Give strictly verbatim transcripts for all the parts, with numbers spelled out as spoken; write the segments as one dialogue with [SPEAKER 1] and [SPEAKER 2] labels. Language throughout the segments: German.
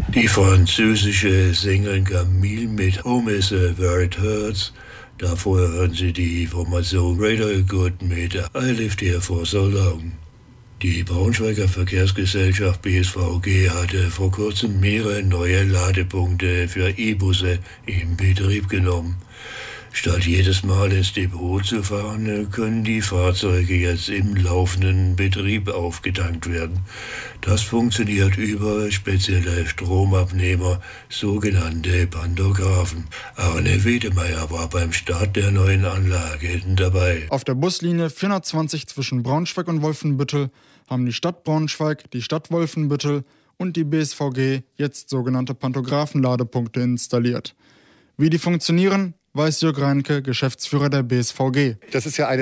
[SPEAKER 1] Die französische Sängerin Camille mit Home is Where It Hurts. Davor hören Sie die Formation Radar Good mit I Lived Here for So Long. Die Braunschweiger Verkehrsgesellschaft B S V G hatte vor kurzem mehrere neue Ladepunkte für E-Busse in Betrieb genommen. Statt jedes Mal ins Depot zu fahren, können die Fahrzeuge jetzt im laufenden Betrieb aufgetankt werden. Das funktioniert über spezielle Stromabnehmer, sogenannte Pantographen. Arne Wedemeyer war beim Start der neuen Anlage dabei.
[SPEAKER 2] Auf der Buslinie vierhundertzwanzig zwischen Braunschweig und Wolfenbüttel haben die Stadt Braunschweig, die Stadt Wolfenbüttel und die B S V G jetzt sogenannte Pantographenladepunkte installiert. Wie die funktionieren, weiß Jörg Reinke, Geschäftsführer der B S V G.
[SPEAKER 3] Das ist ja eine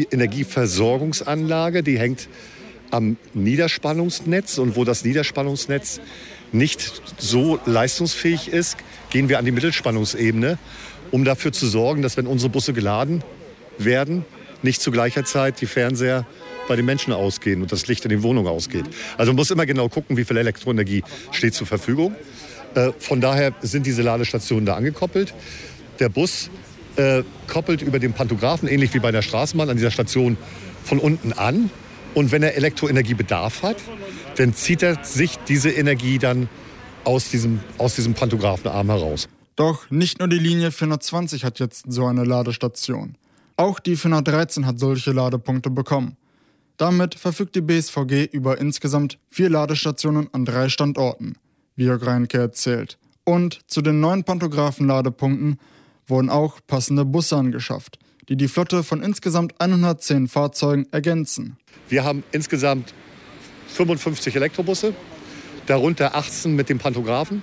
[SPEAKER 3] Energieversorgungsanlage, die hängt am Niederspannungsnetz. Und wo das Niederspannungsnetz nicht so leistungsfähig ist, gehen wir an die Mittelspannungsebene, um dafür zu sorgen, dass, wenn unsere Busse geladen werden, nicht zu gleicher Zeit die Fernseher bei den Menschen ausgehen und das Licht in den Wohnungen ausgeht. Also man muss immer genau gucken, wie viel Elektroenergie steht zur Verfügung. Äh, von daher sind diese Ladestationen da angekoppelt. Der Bus äh, koppelt über den Pantographen, ähnlich wie bei der Straßenbahn, an dieser Station von unten an. Und wenn er Elektroenergiebedarf hat, dann zieht er sich diese Energie dann aus diesem, aus diesem Pantographenarm heraus.
[SPEAKER 2] Doch nicht nur die Linie vierhundertzwanzig hat jetzt so eine Ladestation. Auch die vierhundertdreizehn hat solche Ladepunkte bekommen. Damit verfügt die B S V G über insgesamt vier Ladestationen an drei Standorten, wie Jörg Reinke erzählt. Und zu den neuen Pantographenladepunkten wurden auch passende Busse angeschafft, die die Flotte von insgesamt hundertzehn Fahrzeugen ergänzen.
[SPEAKER 3] Wir haben insgesamt fünfundfünfzig Elektrobusse, darunter achtzehn mit dem Pantographen.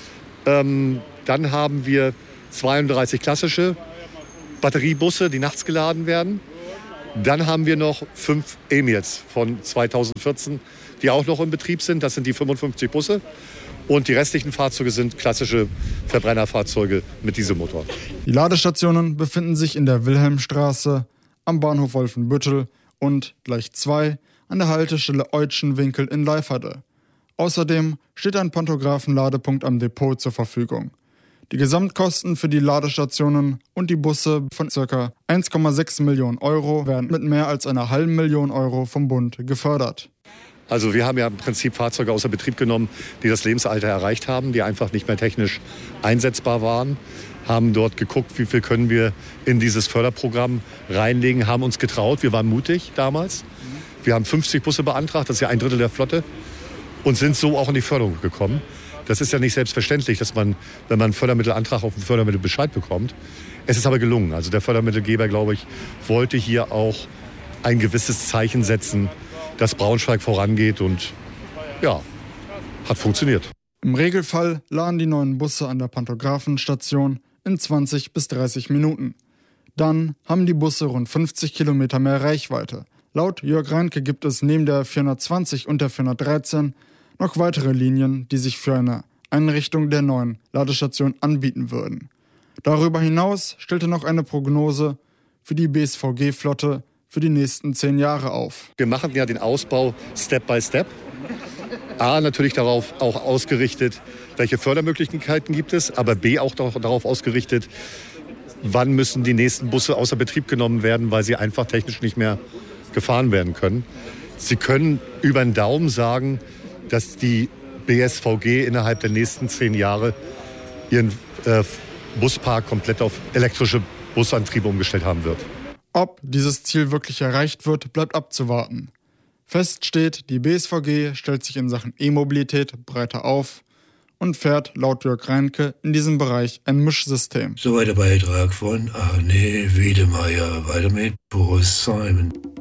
[SPEAKER 3] Ähm, dann haben wir zweiunddreißig klassische Batteriebusse, die nachts geladen werden. Dann haben wir noch fünf E-Mails von zweitausendvierzehn, die auch noch in Betrieb sind. Das sind die fünfundfünfzig Busse. Und die restlichen Fahrzeuge sind klassische Verbrennerfahrzeuge mit Dieselmotor.
[SPEAKER 2] Die Ladestationen befinden sich in der Wilhelmstraße, am Bahnhof Wolfenbüttel und gleich zwei an der Haltestelle Eutschenwinkel in Leiferde. Außerdem steht ein Pantographenladepunkt am Depot zur Verfügung. Die Gesamtkosten für die Ladestationen und die Busse von ca. eins Komma sechs Millionen Euro werden mit mehr als einer halben Million Euro vom Bund gefördert.
[SPEAKER 3] Also wir haben ja im Prinzip Fahrzeuge außer Betrieb genommen, die das Lebensalter erreicht haben, die einfach nicht mehr technisch einsetzbar waren, haben dort geguckt, wie viel können wir in dieses Förderprogramm reinlegen, haben uns getraut, wir waren mutig damals. Wir haben fünfzig Busse beantragt, das ist ja ein Drittel der Flotte, und sind so auch in die Förderung gekommen. Das ist ja nicht selbstverständlich, dass man, wenn man einen Fördermittelantrag auf einen Fördermittelbescheid bekommt. Es ist aber gelungen. Also der Fördermittelgeber, glaube ich, wollte hier auch ein gewisses Zeichen setzen, dass Braunschweig vorangeht, und ja, hat funktioniert.
[SPEAKER 2] Im Regelfall laden die neuen Busse an der Pantographenstation in zwanzig bis dreißig Minuten. Dann haben die Busse rund fünfzig Kilometer mehr Reichweite. Laut Jörg Reinke gibt es neben der vierhundertzwanzig und der vierhundertdreizehn noch weitere Linien, die sich für eine Einrichtung der neuen Ladestation anbieten würden. Darüber hinaus stellte noch eine Prognose für die B S V G-Flotte für die nächsten zehn Jahre auf.
[SPEAKER 3] Wir machen ja den Ausbau Step by Step. A, natürlich darauf auch ausgerichtet, welche Fördermöglichkeiten gibt es, aber B, auch darauf ausgerichtet, wann müssen die nächsten Busse außer Betrieb genommen werden, weil sie einfach technisch nicht mehr gefahren werden können. Sie können über den Daumen sagen, dass die B S V G innerhalb der nächsten zehn Jahre ihren äh, Buspark komplett auf elektrische Busantriebe umgestellt haben wird.
[SPEAKER 2] Ob dieses Ziel wirklich erreicht wird, bleibt abzuwarten. Fest steht, die B S V G stellt sich in Sachen E-Mobilität breiter auf und fährt laut Jörg Reinke in diesem Bereich ein Mischsystem.
[SPEAKER 1] Soweit der Beitrag von Arne Wedemeyer. Weiter mit Boris Simon.